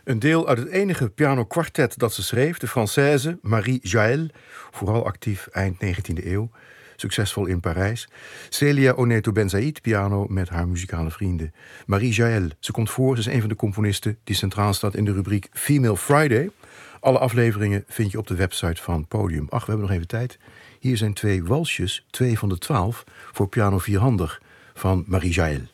Een deel uit het enige pianokwartet dat ze schreef, de Française Marie Jaël, vooral actief eind 19e eeuw, succesvol in Parijs. Celia Oneto Benzaïd, piano met haar muzikale vrienden. Marie Jaël, ze komt voor, ze is een van de componisten die centraal staat in de rubriek Female Friday. Alle afleveringen vind je op de website van Podium. Ach, we hebben nog even tijd. Hier zijn 2 walsjes, 2 van de 12, voor piano vierhandig van Marie Jaël.